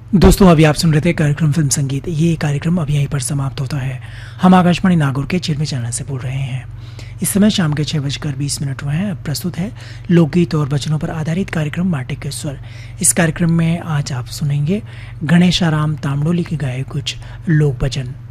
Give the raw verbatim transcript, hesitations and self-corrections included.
दोस्तों अभी आप सुन रहे थे कार्यक्रम फिल्म संगीत। ये कार्यक्रम अब यहीं पर समाप्त होता है। हम आकाशवाणी नागौर के चिरमी चैनल से बोल रहे हैं। इस समय शाम के छह बजकर बीस मिनट हुए हैं। अब प्रस्तुत है लोकगीत और वचनों पर आधारित कार्यक्रम माटी के स्वर। इस कार्यक्रम में आज आप सुनेंगे गणेशाराम तामडोली के गाए कुछ लोक भजन।